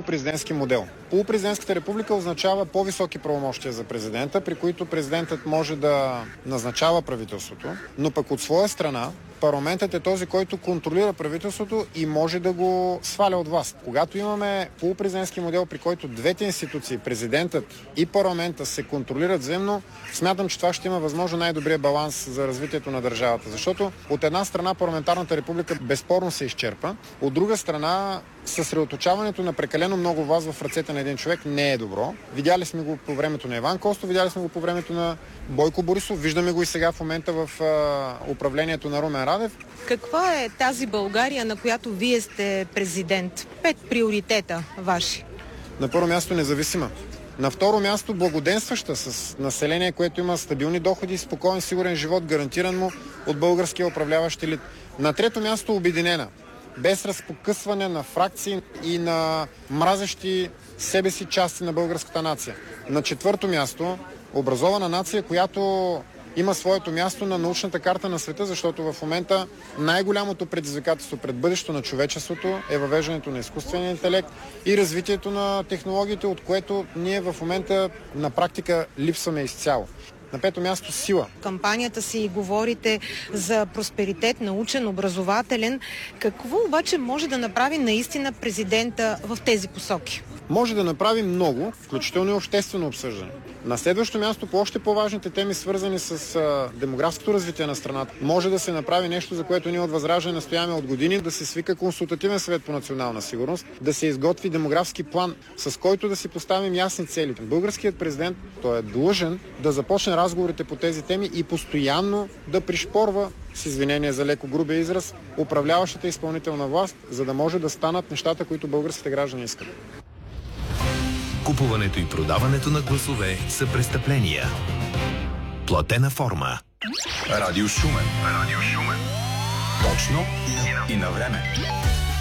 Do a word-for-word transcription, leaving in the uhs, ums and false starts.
полупрезидентски модел. Полупрезидентската република означава по-високи правомощия за президента, при които президентът може да назначава правителството, но пък от своя страна парламентът е този, който контролира правителството и може да го сваля от власт. Когато имаме полупрезидентски модел, при който двете институции, президентът и парламента, се контролират взаимно, смятам, че това ще има възможно най-добрия баланс за развитието на държавата. Защото от една страна парламентарната република безспорно се изчерпа, от друга страна съсредоточаването на прекалено много власт в ръцете на един човек не е добро. Видяли сме го по времето на Иван Костов, видяли сме го по времето на Бойко Борисов, виждаме го и сега в момента в а, управлението на Румен Радев. Каква е тази България, на която вие сте президент? Пет приоритета ваши. На първо място независима. На второ място благоденстваща, с население, което има стабилни доходи, спокоен, сигурен живот, гарантиран му от българския управляващ елит. На трето място обединена, без разпокъсване на фракции и на мразещи себе си части на българската нация. На четвърто място образована нация, която има своето място на научната карта на света, защото в момента най-голямото предизвикателство пред бъдещето на човечеството е въвеждането на изкуствения интелект и развитието на технологиите, от което ние в момента на практика липсваме изцяло. На пето място сила. Кампанията си говорите за просперитет, научен, образователен. Какво обаче може да направи наистина президента в тези посоки? Може да направи много, включително и обществено обсъждане. На следващо място, по още по-важните теми, свързани с а, демографското развитие на страната, може да се направи нещо, за което ние от Възраждане настояваме от години, да се свика консултативен съвет по национална сигурност, да се изготви демографски план, с който да си поставим ясни цели. Българският президент, той е длъжен да започне разговорите по тези теми и постоянно да пришпорва, с извинение за леко грубия израз, управляващата изпълнителна власт, за да може да станат нещата, които българските граждани искат. Купуването и продаването на гласове са престъпления. Платена форма. Радио Шумен. Радио Шумен. Точно и на време.